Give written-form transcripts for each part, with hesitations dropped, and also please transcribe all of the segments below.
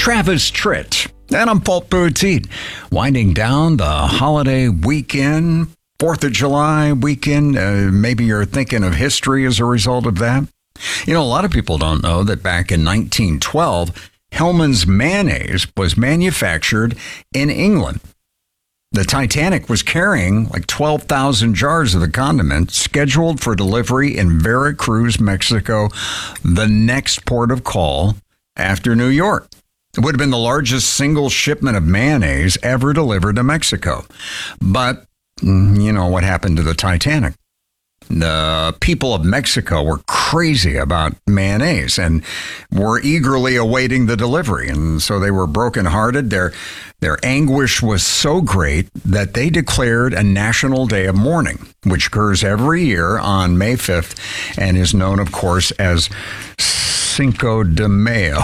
Travis Tritt. And I'm Paul Boutique. Winding down the holiday weekend, 4th of July weekend. Maybe you're thinking of history as a result of that. You know, a lot of people don't know that back in 1912, Hellmann's mayonnaise was manufactured in England. The Titanic was carrying like 12,000 jars of the condiment scheduled for delivery in Veracruz, Mexico, the next port of call after New York. It would have been the largest single shipment of mayonnaise ever delivered to Mexico. But, you know, what happened to the Titanic? The people of Mexico were crazy about mayonnaise and were eagerly awaiting the delivery. And so they were brokenhearted. Their anguish was so great that they declared a national day of mourning, which occurs every year on May 5th and is known, of course, as Cinco de Mayo.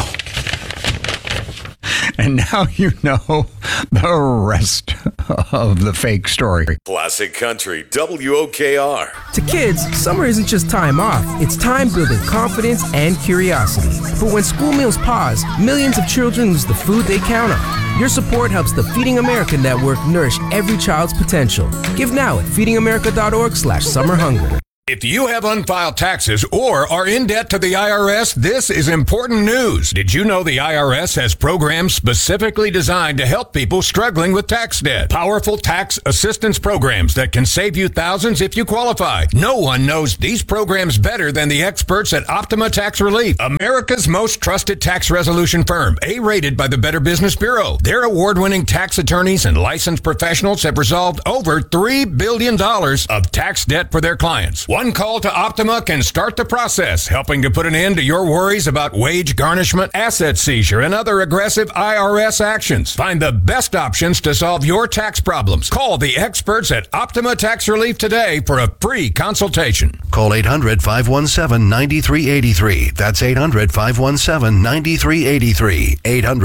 And now you know the rest of the fake story. Classic Country, WOKR. To kids, summer isn't just time off. It's time building confidence and curiosity. For when school meals pause, millions of children lose the food they count on. Your support helps the Feeding America Network nourish every child's potential. Give now at feedingamerica.org/summerhunger. If you have unfiled taxes or are in debt to the IRS, this is important news. Did you know the IRS has programs specifically designed to help people struggling with tax debt? Powerful tax assistance programs that can save you thousands if you qualify. No one knows these programs better than the experts at Optima Tax Relief, America's most trusted tax resolution firm, A-rated by the Better Business Bureau. Their award-winning tax attorneys and licensed professionals have resolved over $3 billion of tax debt for their clients. One call to Optima can start the process, helping to put an end to your worries about wage garnishment, asset seizure, and other aggressive IRS actions. Find the best options to solve your tax problems. Call the experts at Optima Tax Relief today for a free consultation. Call 800-517-9383. That's 800-517-9383.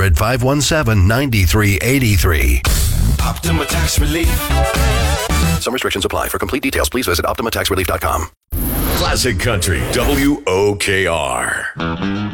800-517-9383. Optima Tax Relief. Some restrictions apply. For complete details, please visit OptimaTaxRelief.com. Classic Country, WOKR.